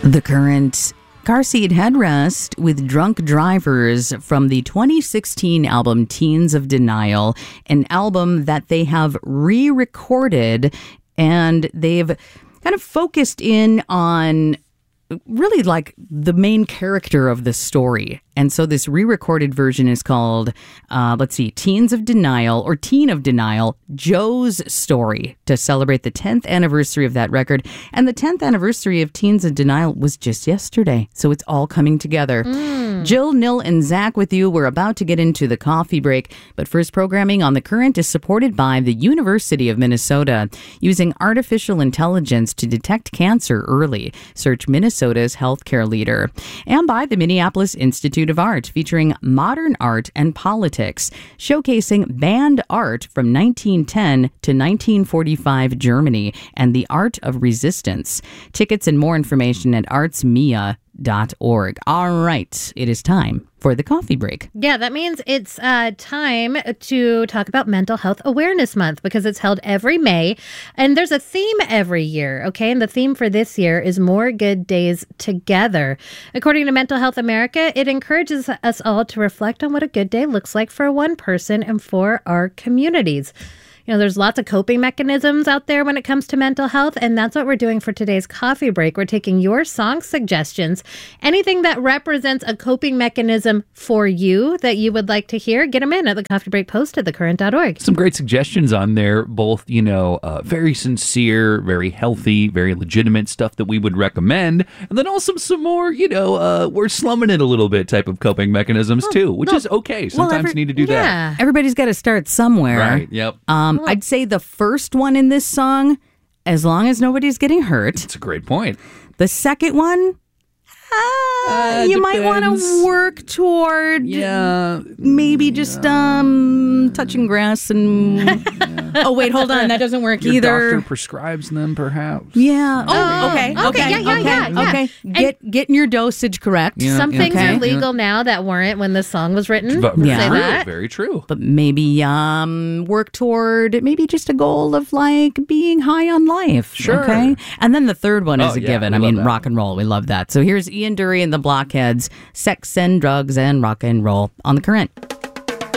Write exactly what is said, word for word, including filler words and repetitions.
The Current car seat headrest with Drunk Drivers from the twenty sixteen album Teens of Denial, an album that they have re-recorded, and they've kind of focused in on really like the main character of the story. And so this re-recorded version is called, uh, let's see, Teens of Denial or Teen of Denial, Joe's Story, to celebrate the tenth anniversary of that record. And the tenth anniversary of Teens of Denial was just yesterday. So it's all coming together. Mm. Jill, Nil, and Zach with you. We're about to get into the coffee break. But first, programming on The Current is supported by the University of Minnesota, using artificial intelligence to detect cancer early. Search Minnesota's healthcare leader. And by the Minneapolis Institute of Art, featuring modern art and politics, showcasing banned art from nineteen ten to nineteen forty-five Germany and the art of resistance. Tickets and more information at arts mia dot org. All right, it is time for the coffee break. Yeah, that means it's uh, time to talk about Mental Health Awareness Month, because it's held every May, and there's a theme every year, okay? And the theme for this year is More Good Days Together. According to Mental Health America, it encourages us all to reflect on what a good day looks like for one person and for our communities. You know, there's lots of coping mechanisms out there when it comes to mental health, and that's what we're doing for today's coffee break. We're taking your song suggestions, anything that represents a coping mechanism for you that you would like to hear, get them in at the coffee break post at the current dot org. Some great suggestions on there, both, you know, uh, very sincere, very healthy, very legitimate stuff that we would recommend, and then also some more, you know, uh, we're slumming it a little bit type of coping mechanisms too, which well, is okay. Sometimes well, every, you need to do yeah. that. Everybody's got to start somewhere. Right, yep. Um, I'd say the first one in this song, as long as nobody's getting hurt. That's a great point. The second one, uh, Uh, you might want depends. to work toward Yeah. maybe just um touching grass and... Oh, wait, hold on. That doesn't work Your either. doctor prescribes them, perhaps. Yeah. Oh, Oh, okay. okay, Okay. yeah, yeah, okay, yeah, yeah. Okay. And- Get getting your dosage correct. Yeah. Some things okay. are legal now that weren't when the song was written. But We'll very say true, that. very true. But maybe um work toward maybe just a goal of like being high on life. Sure. Okay. And then the third one is Oh, a yeah, given. we I love mean, that rock and roll. We love that. So here's Ian Dury and the Blockheads, Sex and Drugs and Rock and Roll on The Current.